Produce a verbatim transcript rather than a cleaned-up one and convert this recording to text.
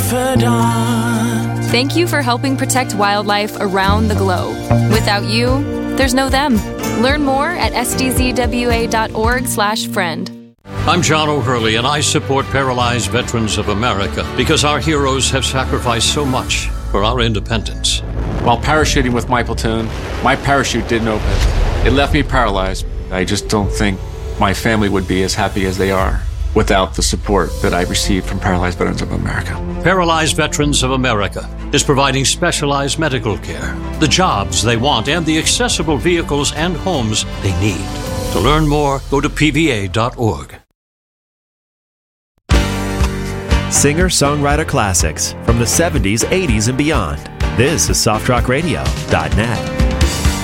confidant. Thank you for helping protect wildlife around the globe. Without you, there's no them. Learn more at s d z w a dot org slash friend. I'm John O'Hurley, and I support Paralyzed Veterans of America because our heroes have sacrificed so much for our independence. While parachuting with my platoon, my parachute didn't open. It left me paralyzed. I just don't think my family would be as happy as they are without the support that I received from Paralyzed Veterans of America. Paralyzed Veterans of America is providing specialized medical care, the jobs they want, and the accessible vehicles and homes they need. To learn more, go to p v a dot org. Singer-songwriter classics from the seventies, eighties, and beyond. This is soft rock radio dot net.